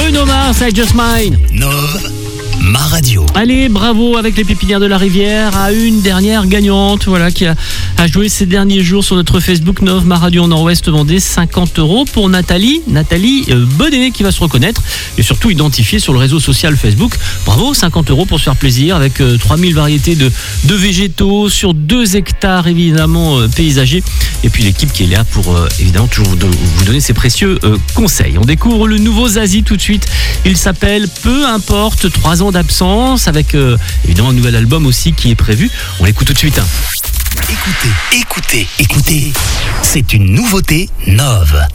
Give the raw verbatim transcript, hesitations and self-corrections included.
Bruno Mars, I Just Mine. Nove, ma radio. Allez, bravo avec les Pépinières de la Rivière à une dernière gagnante, voilà, qui a, a joué ces derniers jours sur notre Facebook Nove, ma radio en Nord-Ouest Vendée, cinquante euros pour Nathalie, Nathalie euh, Bonnet qui va se reconnaître et surtout identifiée sur le réseau social Facebook. Bravo, cinquante euros pour se faire plaisir avec euh, trois mille variétés de, de végétaux sur deux hectares évidemment euh, paysagers et puis l'équipe qui est là pour euh, évidemment toujours vous, vous donner ses précieux euh, conseils. On découvre le nouveau Zazie tout de suite, il s'appelle Peu importe, trois ans d'absence avec euh, évidemment un nouvel album aussi qui est prévu. On l'écoute tout de suite. Hein. Écoutez, écoutez, écoutez. C'est une nouveauté Nove.